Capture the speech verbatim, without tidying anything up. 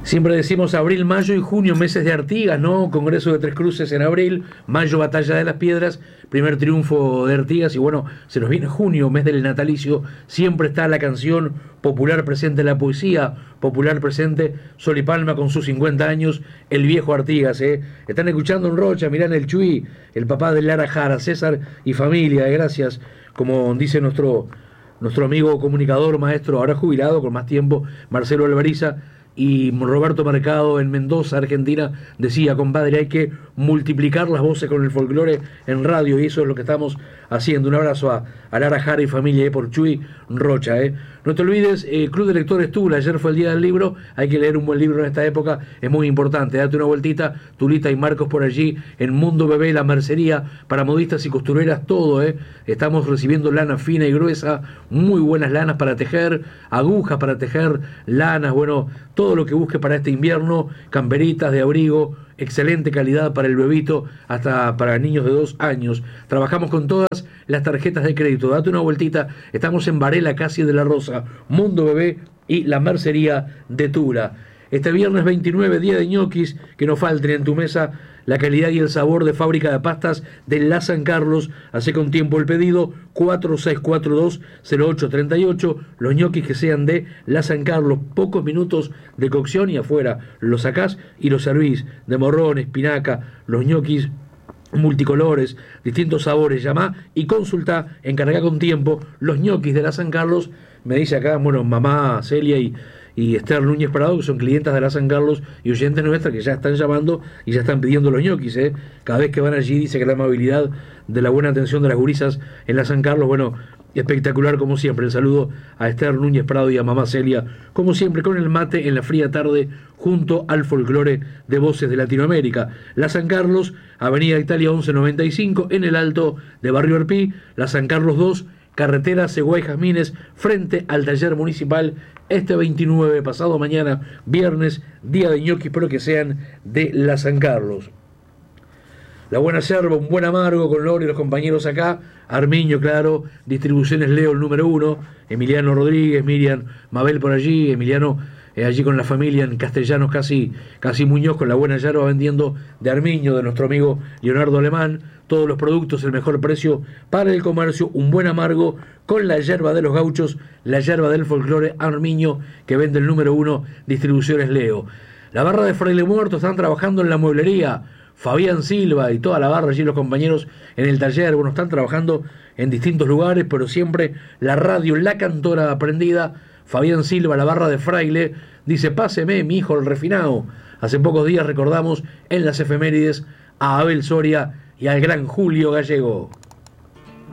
Siempre decimos abril, mayo y junio, meses de Artigas, ¿no? Congreso de Tres Cruces en abril, mayo Batalla de las Piedras, primer triunfo de Artigas y bueno, se nos viene junio, mes del natalicio, siempre está la canción popular presente, la poesía popular presente, Sol y Palma con sus cincuenta años, el viejo Artigas, ¿eh? Están escuchando en Rocha, mirá en el Chuy, el papá de Lara Jara, César y familia, ¿eh? Gracias, como dice nuestro, nuestro amigo comunicador, maestro, ahora jubilado, con más tiempo, Marcelo Alvariza. Y Roberto Mercado en Mendoza, Argentina, decía, compadre, hay que multiplicar las voces con el folclore en radio, y eso es lo que estamos haciendo. Un abrazo a, a Lara Jara y familia, eh, por Chuy Rocha. Eh. No te olvides, eh, Club de Lectores Tula, ayer fue el día del libro, hay que leer un buen libro en esta época, es muy importante. Date una vueltita, Tulita y Marcos por allí, en Mundo Bebé, la mercería para modistas y costureras, todo. Eh. Estamos recibiendo lana fina y gruesa, muy buenas lanas para tejer, agujas para tejer, lanas, bueno, todo todo lo que busque para este invierno, camperitas de abrigo, excelente calidad para el bebito, hasta para niños de dos años. Trabajamos con todas las tarjetas de crédito. Date una vueltita, estamos en Varela, Casi de la Rosa, Mundo Bebé y la mercería de Tula. Este viernes veintinueve, día de ñoquis, que no falten en tu mesa la calidad y el sabor de Fábrica de Pastas de La San Carlos. Hace con tiempo el pedido, cuatro seis cuatro dos cero ocho tres ocho, los ñoquis que sean de La San Carlos, pocos minutos de cocción y afuera los sacás y los servís, de morrón, espinaca, los ñoquis multicolores, distintos sabores. Llamá y consultá, encargá con tiempo los ñoquis de La San Carlos. Me dice acá, bueno, mamá Celia y y Esther Núñez Prado, que son clientas de la San Carlos y oyentes nuestras que ya están llamando y ya están pidiendo los ñoquis, ¿eh? Cada vez que van allí dice que la amabilidad de la buena atención de las gurisas en la San Carlos, bueno, espectacular como siempre. El saludo a Esther Núñez Prado y a mamá Celia, como siempre con el mate en la fría tarde junto al folclore de voces de Latinoamérica. La San Carlos, Avenida Italia once noventa y cinco, en el Alto de Barrio Arpí, la San Carlos dos, carretera Seguay Jazmines, frente al taller municipal, este veintinueve, pasado mañana, viernes, día de ñoquis, pero que sean de la San Carlos. La buena yerba, un buen amargo con Lore y los compañeros acá, Armiño, claro, Distribuciones Leo, el número uno, Emiliano Rodríguez, Miriam Mabel por allí, Emiliano eh, allí con la familia en Castellanos, casi, casi Muñoz, con la buena yerba vendiendo de Armiño, de nuestro amigo Leonardo Alemán. Todos los productos, el mejor precio para el comercio, un buen amargo con la yerba de los gauchos, la yerba del folclore, Armiño, que vende el número uno, Distribuciones Leo. La barra de Fraile Muerto, están trabajando en la mueblería, Fabián Silva y toda la barra, allí los compañeros en el taller, bueno, están trabajando en distintos lugares, pero siempre la radio, la cantora aprendida. Fabián Silva, la barra de Fraile, dice, páseme, mi hijo el refinado. Hace pocos días recordamos en las efemérides a Abel Soria y al gran Julio Gallego.